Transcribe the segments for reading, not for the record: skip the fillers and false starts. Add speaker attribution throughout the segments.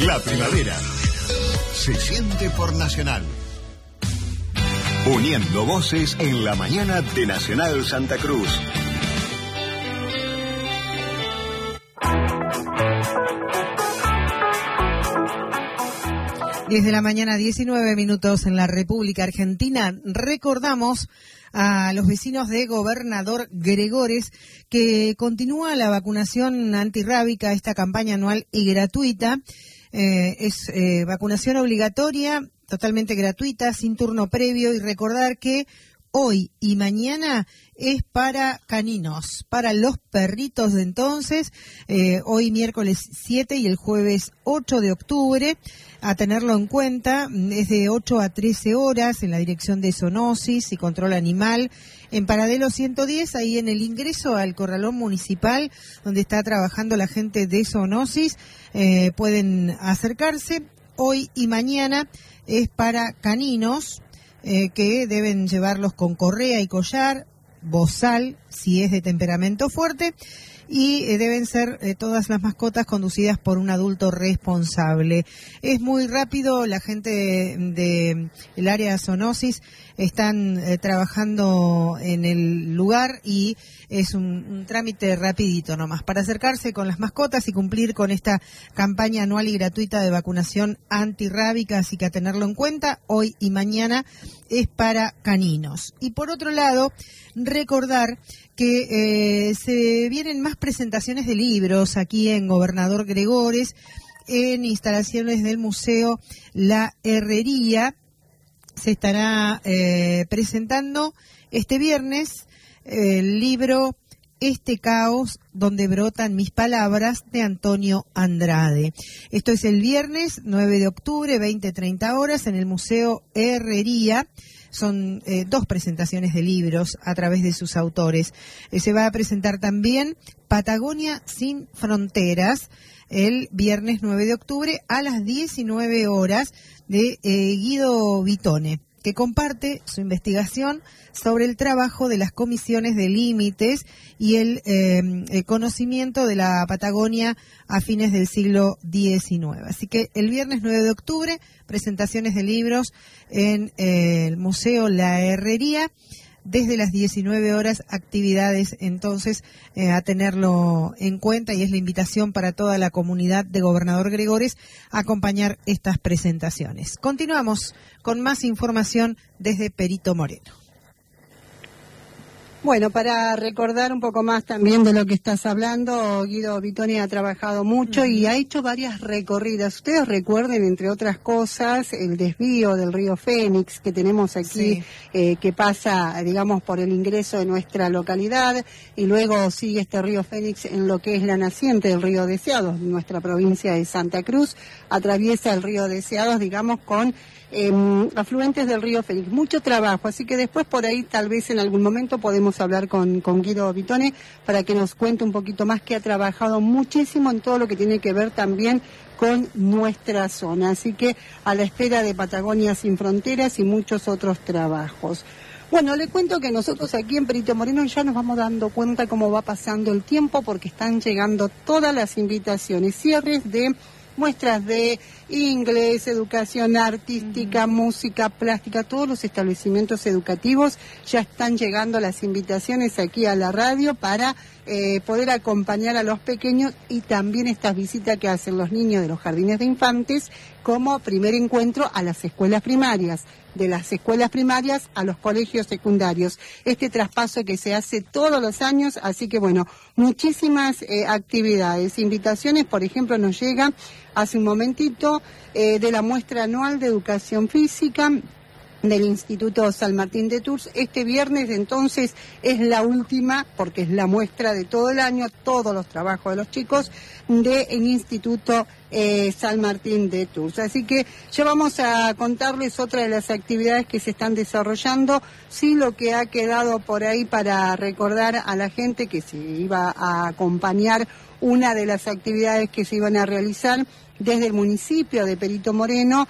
Speaker 1: La primavera se siente por Nacional. Uniendo voces en la mañana de Nacional Santa Cruz.
Speaker 2: Desde la mañana, 19 minutos en la República Argentina. Recordamos a los vecinos de Gobernador Gregores que continúa la vacunación antirrábica, esta campaña anual y gratuita. Es vacunación obligatoria, totalmente gratuita, sin turno previo, y recordar que hoy y mañana es para caninos, para los perritos de entonces, hoy miércoles 7 y el jueves 8 de octubre, a tenerlo en cuenta, es de 8 a 13 horas en la Dirección de Zoonosis y Control Animal, en Paradelo 110, ahí en el ingreso al corralón municipal, donde está trabajando la gente de Zoonosis, pueden acercarse. Hoy y mañana es para caninos, que deben llevarlos con correa y collar, bozal, si es de temperamento fuerte, y deben ser todas las mascotas conducidas por un adulto responsable. Es muy rápido, la gente del área de zoonosis están trabajando en el lugar y es un trámite rapidito nomás para acercarse con las mascotas y cumplir con esta campaña anual y gratuita de vacunación antirrábica, así que a tenerlo en cuenta, hoy y mañana es para caninos. Y por otro lado, recordar que se vienen más presentaciones de libros aquí en Gobernador Gregores, en instalaciones del Museo La Herrería. Se estará presentando este viernes el libro Este caos donde brotan mis palabras, de Antonio Andrade. Esto es el viernes 9 de octubre, 20-30 horas, en el Museo Herrería. Son dos presentaciones de libros a través de sus autores. Se va a presentar también Patagonia sin Fronteras, el viernes 9 de octubre a las 19 horas, de Guido Vitone, que comparte su investigación sobre el trabajo de las comisiones de límites y el conocimiento de la Patagonia a fines del siglo XIX. Así que el viernes 9 de octubre, presentaciones de libros en el Museo La Herrería. Desde las 19 horas, actividades entonces a tenerlo en cuenta, y es la invitación para toda la comunidad de Gobernador Gregores a acompañar estas presentaciones. Continuamos con más información desde Perito Moreno.
Speaker 3: Bueno, para recordar un poco más también de lo que estás hablando, Guido Vitone ha trabajado mucho y ha hecho varias recorridas. Ustedes recuerden, entre otras cosas, el desvío del río Fénix que tenemos aquí, sí, que pasa, digamos, por el ingreso de nuestra localidad, y luego sigue este río Fénix en lo que es la naciente del río Deseados, nuestra provincia de Santa Cruz, atraviesa el río Deseados, digamos, con afluentes del río Fénix. Mucho trabajo, así que después por ahí tal vez en algún momento podemos hablar con Guido Vitone para que nos cuente un poquito más, que ha trabajado muchísimo en todo lo que tiene que ver también con nuestra zona. Así que a la espera de Patagonia sin Fronteras y muchos otros trabajos. Bueno, le cuento que nosotros aquí en Perito Moreno ya nos vamos dando cuenta cómo va pasando el tiempo, porque están llegando todas las invitaciones, cierres de muestras de inglés, educación artística, música, plástica, todos los establecimientos educativos ya están llegando las invitaciones aquí a la radio para poder acompañar a los pequeños, y también estas visitas que hacen los niños de los jardines de infantes como primer encuentro a las escuelas primarias, de las escuelas primarias a los colegios secundarios. Este traspaso que se hace todos los años, así que bueno, muchísimas actividades, invitaciones. Por ejemplo, nos llega hace un momentito de la muestra anual de educación física del Instituto San Martín de Tours. Este viernes entonces es la última, porque es la muestra de todo el año, todos los trabajos de los chicos del Instituto San Martín de Tours. Así que ya vamos a contarles otra de las actividades que se están desarrollando. Sí, lo que ha quedado por ahí para recordar a la gente que se iba a acompañar una de las actividades que se iban a realizar desde el municipio de Perito Moreno,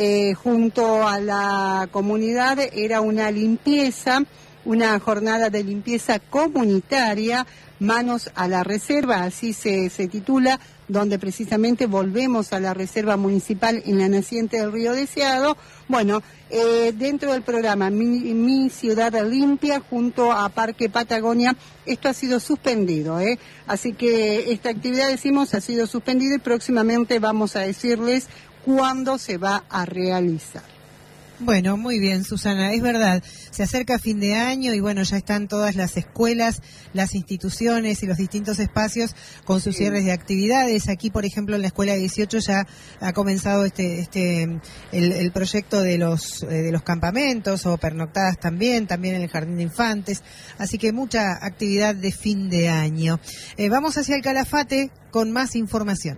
Speaker 3: junto a la comunidad, era una limpieza, una jornada de limpieza comunitaria, Manos a la Reserva, así se titula, donde precisamente volvemos a la reserva municipal en la naciente del río Deseado. Bueno, dentro del programa Mi Ciudad Limpia junto a Parque Patagonia, esto ha sido suspendido, así que esta actividad, decimos, ha sido suspendida y próximamente vamos a decirles cuándo se va a realizar.
Speaker 2: Bueno, muy bien, Susana, es verdad, se acerca fin de año y bueno, ya están todas las escuelas, las instituciones y los distintos espacios con sus cierres de actividades. Aquí, por ejemplo, en la Escuela 18 ya ha comenzado el proyecto de los campamentos o pernoctadas también en el Jardín de Infantes, así que mucha actividad de fin de año. Vamos hacia el Calafate con más información.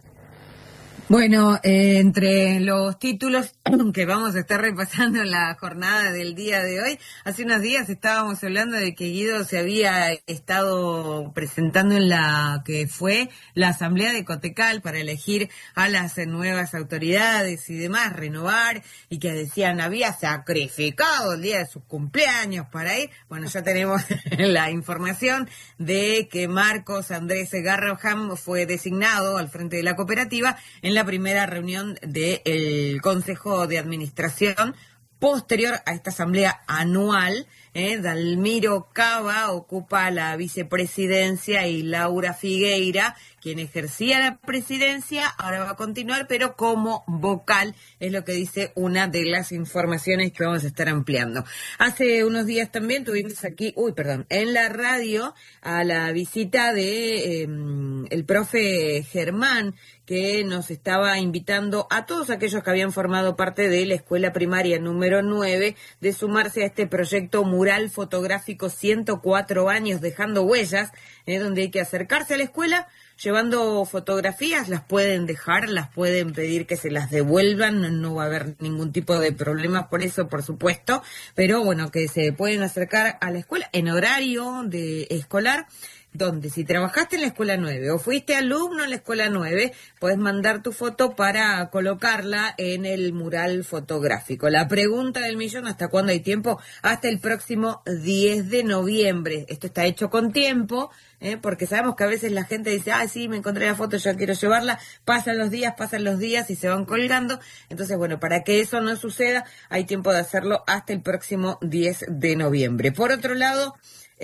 Speaker 4: Bueno, entre los títulos que vamos a estar repasando en la jornada del día de hoy, hace unos días estábamos hablando de que Guido se había estado presentando en la que fue la asamblea de Cotecal para elegir a las nuevas autoridades y demás, renovar, y que decían había sacrificado el día de su cumpleaños para ir. Bueno, ya tenemos la información de que Marcos Andrés Garraham fue designado al frente de la cooperativa en la primera reunión del Consejo de Administración posterior a esta asamblea anual. Dalmiro Cava ocupa la vicepresidencia y Laura Figueira, quien ejercía la presidencia, ahora va a continuar, pero como vocal, es lo que dice una de las informaciones que vamos a estar ampliando. Hace unos días también tuvimos aquí, en la radio, a la visita de el profe Germán, que nos estaba invitando a todos aquellos que habían formado parte de la escuela primaria número 9 de sumarse a este proyecto mural fotográfico 104 años dejando huellas, donde hay que acercarse a la escuela llevando fotografías, las pueden dejar, las pueden pedir que se las devuelvan, no va a haber ningún tipo de problemas por eso, por supuesto, pero bueno, que se pueden acercar a la escuela en horario de escolar, donde si trabajaste en la escuela 9 o fuiste alumno en la escuela 9, puedes mandar tu foto para colocarla en el mural fotográfico. La pregunta del millón, ¿hasta cuándo hay tiempo? Hasta el próximo 10 de noviembre. Esto está hecho con tiempo, porque sabemos que a veces la gente dice, sí, me encontré la foto, yo quiero llevarla, pasan los días y se van colgando. Entonces, bueno, para que eso no suceda, hay tiempo de hacerlo hasta el próximo 10 de noviembre. Por otro lado,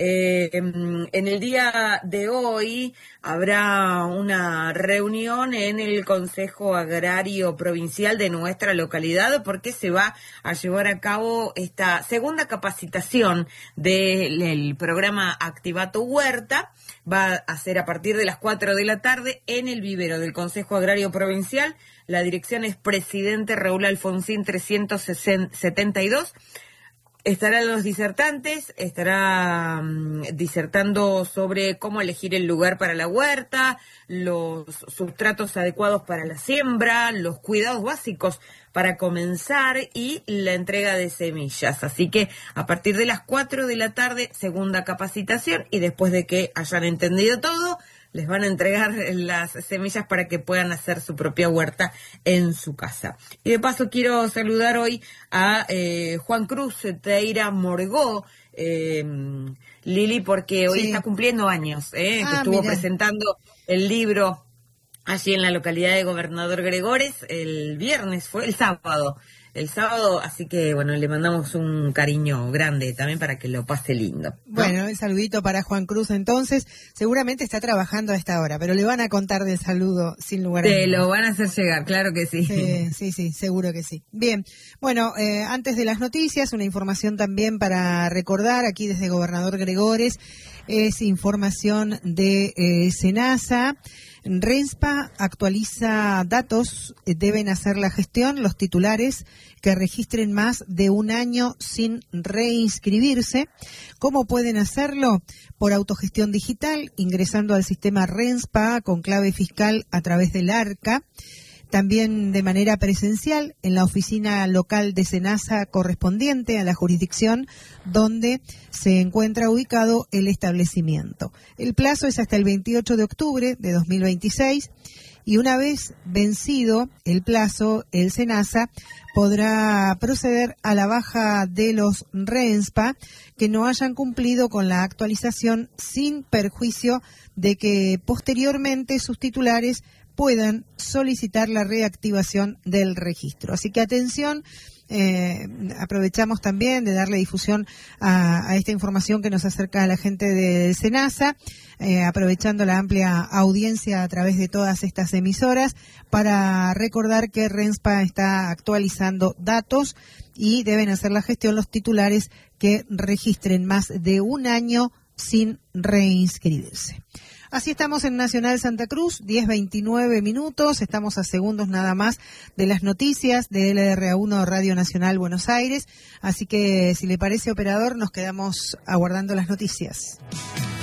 Speaker 4: en el día de hoy habrá una reunión en el Consejo Agrario Provincial de nuestra localidad porque se va a llevar a cabo esta segunda capacitación del programa Activato Huerta. Va a ser a partir de las 4 de la tarde en el vivero del Consejo Agrario Provincial. La dirección es Presidente Raúl Alfonsín 372. Estarán los disertantes, estará disertando sobre cómo elegir el lugar para la huerta, los sustratos adecuados para la siembra, los cuidados básicos para comenzar y la entrega de semillas. Así que a partir de las 4 de la tarde, segunda capacitación, y después de que hayan entendido todo, les van a entregar las semillas para que puedan hacer su propia huerta en su casa. Y de paso quiero saludar hoy a Juan Cruz Teira Morgó, Lili, porque hoy está cumpliendo años, que estuvo presentando el libro allí en la localidad de Gobernador Gregores el sábado, así que bueno, le mandamos un cariño grande también para que lo pase lindo, ¿no?
Speaker 2: Bueno, el saludito para Juan Cruz entonces, seguramente está trabajando a esta hora, pero le van a contar del saludo sin lugar a dudas.
Speaker 4: Te lo van a hacer llegar, claro que sí.
Speaker 2: Sí, seguro que sí. Bien, bueno, antes de las noticias, una información también para recordar aquí desde Gobernador Gregores, es información de SENASA. RENSPA actualiza datos, deben hacer la gestión los titulares que registren más de un año sin reinscribirse. ¿Cómo pueden hacerlo? Por autogestión digital, ingresando al sistema RENSPA con clave fiscal a través del ARCA. también de manera presencial en la oficina local de SENASA correspondiente a la jurisdicción donde se encuentra ubicado el establecimiento. El plazo es hasta el 28 de octubre de 2026 y una vez vencido el plazo, el SENASA podrá proceder a la baja de los RENSPA que no hayan cumplido con la actualización sin perjuicio de que posteriormente sus titulares puedan solicitar la reactivación del registro. Así que atención, aprovechamos también de darle difusión a esta información que nos acerca a la gente de SENASA, aprovechando la amplia audiencia a través de todas estas emisoras, para recordar que RENSPA está actualizando datos y deben hacer la gestión los titulares que registren más de un año sin reinscribirse. Así estamos en Nacional Santa Cruz, 10:29 minutos, estamos a segundos nada más de las noticias de LRA1 Radio Nacional Buenos Aires, así que si le parece, operador, nos quedamos aguardando las noticias.